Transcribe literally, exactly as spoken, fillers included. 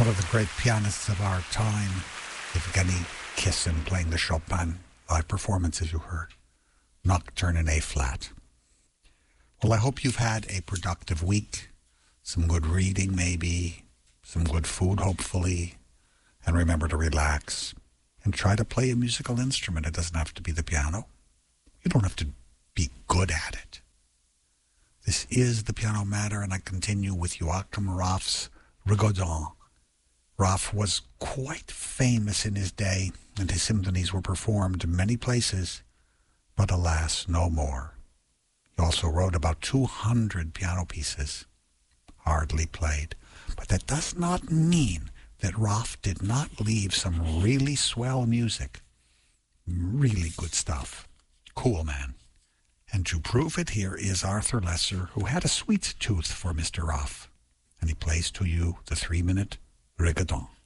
one of the great pianists of our time, Evgeny Kissin, playing the Chopin live performance, as you heard, Nocturne in A-flat. Well, I hope you've had a productive week, some good reading maybe, some good food hopefully, and remember to relax and try to play a musical instrument. It doesn't have to be the piano. You don't have to be good at it. This is The Piano Matter, and I continue with Joachim Raff's Rigaudon. Raff was quite famous in his day, and his symphonies were performed in many places, but alas, no more. He also wrote about two hundred piano pieces, hardly played. But that does not mean that Raff did not leave some really swell music. Really good stuff. Cool, man. And to prove it, here is Arthur Lesser, who had a sweet tooth for Mister Raff. And he plays to you the three-minute Rigaudon.